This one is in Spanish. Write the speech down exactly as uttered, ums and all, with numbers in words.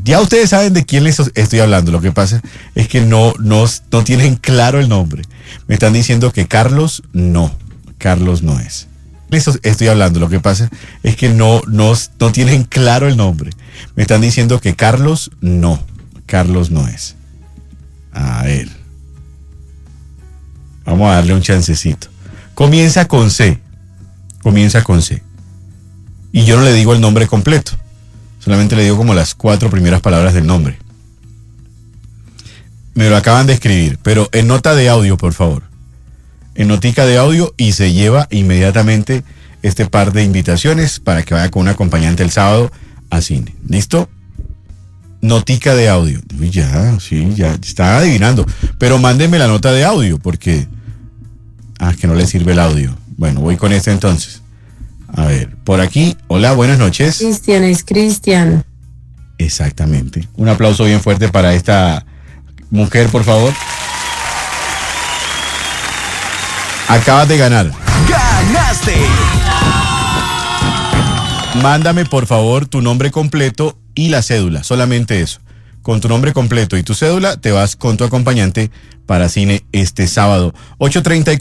Ya ustedes saben de quién les estoy hablando. Lo que pasa es que no, no, no tienen claro el nombre. Me están diciendo que Carlos no. Carlos no es. Les estoy hablando. Lo que pasa es que no, no, no tienen claro el nombre. Me están diciendo que Carlos no. Carlos no es. A ver. Vamos a darle un chancecito. Comienza con C. Comienza con C. Y yo no le digo el nombre completo. Solamente le digo como las cuatro primeras palabras del nombre. Me lo acaban de escribir, pero en nota de audio, por favor. En notica de audio, y se lleva inmediatamente este par de invitaciones para que vaya con un acompañante el sábado a cine. ¿Listo? Notica de audio. Uy, ya, sí, ya está adivinando. Pero mándenme la nota de audio porque... Ah, que no le sirve el audio. Bueno, voy con este entonces. A ver, por aquí. Hola, buenas noches. Cristian, es Cristian. Exactamente. Un aplauso bien fuerte para esta mujer, por favor. Acabas de ganar. ¡Ganaste! Mándame, por favor, tu nombre completo y la cédula. Solamente eso. Con tu nombre completo y tu cédula te vas con tu acompañante para cine este sábado. ocho treinta y cuatro